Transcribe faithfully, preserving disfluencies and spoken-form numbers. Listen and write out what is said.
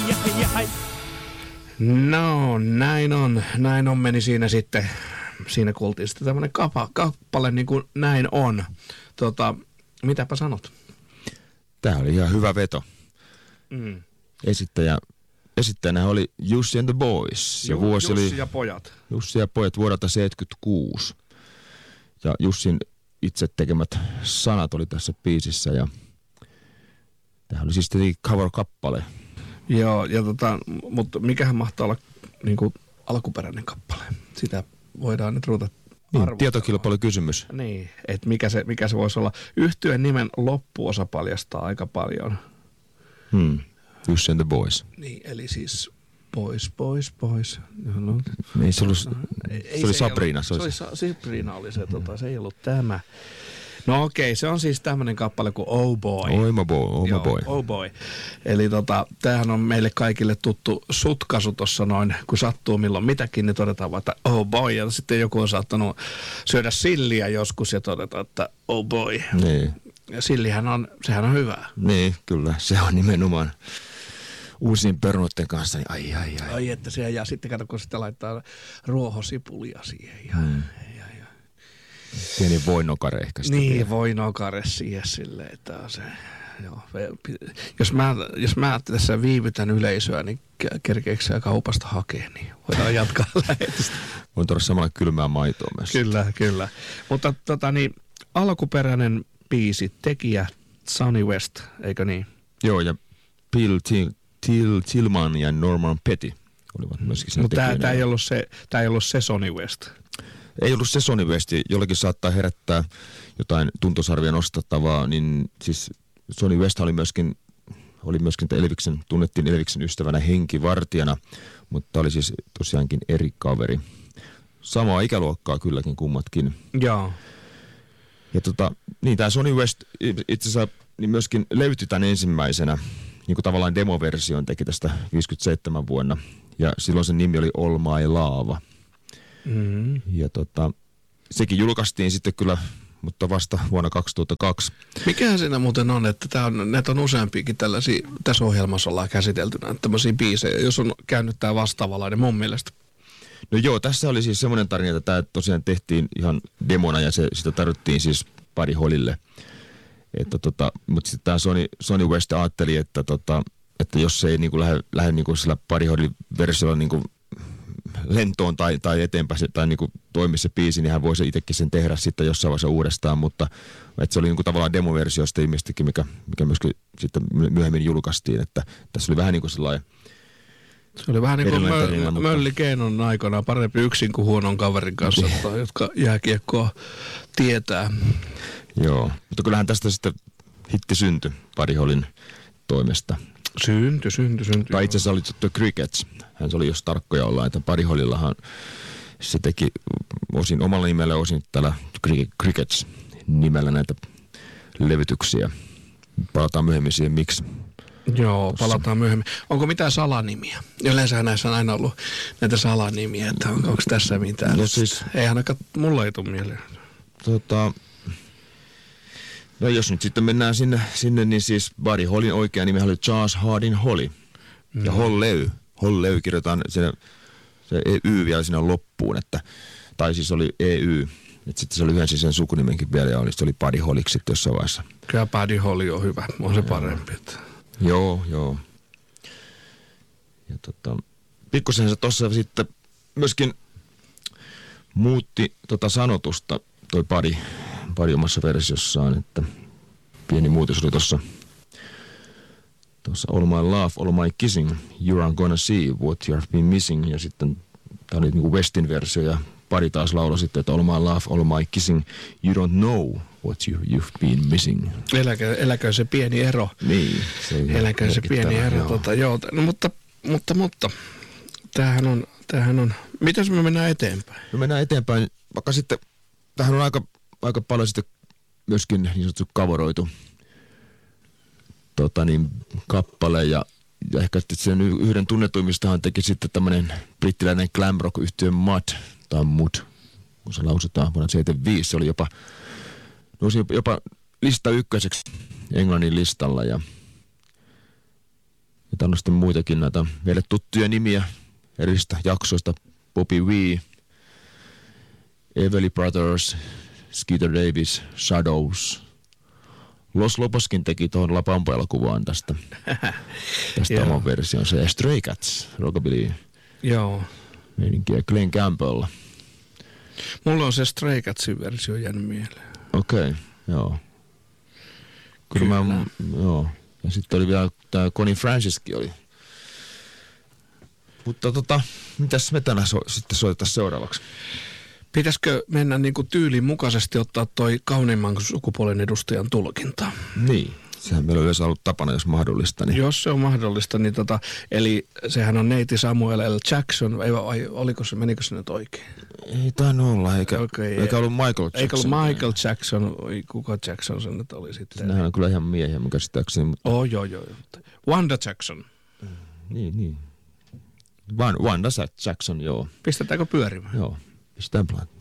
ai, ai. No, näin on. Näin on meni siinä sitten. Siinä kuultiin sitten tämmöinen kapa, kappale niin kuin näin on. Tota, mitäpä sanot? Tämä oli ihan hyvä veto. Mm. Esittäjä, esittäjänä oli Jussi and the Boys. Ja Ju, vuosi Jussi oli, ja pojat. Jussi ja pojat vuodelta seitsemänkymmentäkuusi. Ja Jussin itse tekemät sanat oli tässä biisissä. Ja tämä oli siis tietenkin cover-kappale. Joo, ja tota, mutta mikähän mahtaa olla niin kuin alkuperäinen kappale? Sitä voidaan nyt ruveta Niin, tietokilpailukysymys. Niin, että mikä se, mikä se voisi olla. Yhtyeen nimen loppuosa paljastaa aika paljon. Hmm. Jussi and the Boys. Niin, eli siis Boys, Boys, Boys. No, Ei se, ollut, ei, se oli se Sabrina. Ollut, Se, se oli Sa- Sabrina oli se, tota, se ei ollut tämä. No okei, se on siis tämmöinen kappale kuin Oh Boy. Oh my boy, oh my Joo, boy. Oh Boy. Eli tota, tämähän on meille kaikille tuttu sutkasu tuossa noin, kun sattuu milloin mitäkin, niin todetaan vaan, että Oh Boy. Ja sitten joku on saattanut syödä silliä joskus ja todeta, että Oh Boy. Niin. Ja sillihän on, sehän on hyvää. Niin, kyllä. Se on nimenomaan uusien perunoiden kanssa. Niin ai, ai, ai. Ai että se, ja sitten kato, kun sitten laittaa ruohosipulia siihen. Ja, Hmm. ja, ja. Pieni voinokare ehkä sitten. Niin, vielä. voi nokare siihen silleen, että on se, joo. Jos mä, jos mä tässä viivytän yleisöä, niin kerkeekö sä kaupasta hakea, niin voidaan jatkaa lähetystä. Voin tuoda samalla kylmää maitoa myös. Kyllä, kyllä. Mutta tota niin, alkuperäinen biisi, tekijä Sonny West, eikö niin? Joo, ja Bill Til, Til, Tillman ja Norman Petty olivat myöskin sen Mutta tämä tekijöinä. ei ollut se, tää ei ollut se Sonny West. Ei ollut se Sonny West, jollakin saattaa herättää jotain tuntosarvia nostattavaa, niin siis Sonny West oli myöskin, oli myöskin Elviksen, tunnettiin Elviksen ystävänä henkivartijana, mutta oli siis tosiaankin eri kaveri. Samaa ikäluokkaa kylläkin kummatkin. Joo. Ja tota, niin tämä Sonny West itse asiassa niin myöskin levytti tämän ensimmäisenä, niin kuin tavallaan demoversion teki tästä viisikymmentäseitsemän vuonna. Ja silloin sen nimi oli All My Lava. Mm-hmm. Ja tota, sekin julkaistiin sitten kyllä, mutta vasta vuonna kaksituhattakaksi. Mikähän siinä muuten on, että tää on, näitä on useampiakin tällaisia, tässä ohjelmassa ollaan käsiteltynä, tämmöisiä biisejä, jos on käynyt tää vastaavalainen mun mielestä. No joo, tässä oli siis semmoinen tarina, että tämä tosiaan tehtiin ihan demona ja se, sitä tarvittiin siis Buddy Hollille. Että tota, mutta sitten tämä Sonny, Sonny West ajatteli, että, tota, että jos se ei niinku lähde, lähde niinku sillä Buddy Hollin versiolla niinku lentoon tai, tai eteenpäin tai niinku toimi se biisi, niin hän voisi itsekin sen tehdä sitten jossain vaiheessa uudestaan, mutta että se oli niinku tavallaan demoversio sitten ilmeisestikin, mikä, mikä myöskin sitten myöhemmin julkaistiin, että tässä oli vähän niin kuin sellainen. Se oli vähän niin kuin mö, tarina, mutta... Mölli Keenon aikana parempi yksin kuin huonon kaverin kanssa, jotka jääkiekkoa tietää. Joo, mutta kyllähän tästä sitten hitti syntyi Buddy Hollin toimesta. Synty, synty, synty. Tai itse asiassa oli tuttu Crickets. Hän oli jos tarkkoja ollaan, että Buddy Hollillahan se teki osin omalla nimellä, osin tällä Crickets nimellä näitä levytyksiä. Palataan myöhemmin siihen, miksi. Joo, palataan myöhemmin. Onko mitään salanimiä? Yleensä näissä on aina ollut näitä salanimiä, että onko, onko tässä mitään? No siis, ei ainakaan, mulla ei tule mieleen. Tota, no jos nyt sitten mennään sinne, sinne niin siis Buddy Hollin oikea nimi oli Charles Hardin Holly. Mm. Ja Holley, Holley kirjoitetaan se, se Y vielä sinne loppuun, että, tai siis oli E Y. Että sitten se oli yhden sen sukunimenkin vielä ja oli, se oli Buddy Holliksi sitten jossain vaiheessa. Kyllä Buddy Holly on hyvä, on se parempi. Että. Joo, joo. Ja tota, pikkusen se tossa sitten myöskin muutti tota sanotusta toi Buddy, Buddy omassa versiossaan, että pieni muutos oli tossa tuossa All My Love, All My Kissing, You Aren't Gonna See What You Have Been Missing, ja sitten tää oli niinku Westin versio, ja Buddy taas lauloi sitten, että All My Love, All My Kissing, You Don't Know What you, You've Been Missing. Eläkö, eläkö se pieni ero. Niin. Se eläkö se pieni ero. Joo. Tota, joo, no, mutta, mutta, mutta, tämähän on, tämähän on, mitäs me mennään eteenpäin? Me mennään eteenpäin, vaikka sitten, tähän on aika, aika paljon sitten myöskin niin sanottu coveroitu tota niin, kappale, ja, ja ehkä sitten sen yhden tunnetuimmistahan teki sitten tämmöinen brittiläinen glam rock-yhtiö Mud, tai Mud, kun se lausutaan vuonna seitsemänkymmentäviisi, se oli jopa, nousi jopa lista ykköseksi Englannin listalla, ja, ja Täällä on sitten muitakin näitä meille tuttuja nimiä eristä jaksoista. Bobby Vee, Everly Brothers, Skeeter Davis, Shadows. Los Loboskin teki tuohon La Bamba-elokuvaan tästä, tästä oman versionsa. Ja Stray Cats, rockabilly. Joo. Meininkiä Glenn Campbell. Mulla on se Stray Catsin versio jäänyt mieleen. Okei, okay, joo. Kyllä. Kyllä mä, joo. Ja sitten oli vielä tämä Connie Franciskin oli. Mutta tota, mitäs me tänään so, sitten soitetaan seuraavaksi? Pitäisikö mennä niin kuin tyylin mukaisesti ottaa toi kauniimman sukupuolen edustajan tulkinta? Niin, sehän meillä on yleensä ollut tapana, jos mahdollista. Niin. Jos se on mahdollista, niin tota, eli sehän on neiti Samuel L. Jackson, ei, vai oliko se, menikö se nyt oikein? Ei tainnut olla, eikä, okay, eikä ollut Michael Jackson. Eikä ollut Michael Jackson, kuka Jackson se nyt oli sitten? Nehän on kyllä ihan miehiä, mun käsittääkseni. Mutta... Oh, joo, joo. Wanda Jackson. Niin, niin. Wanda Jackson, joo. Pistetäänkö pyörimään? Joo, pistetään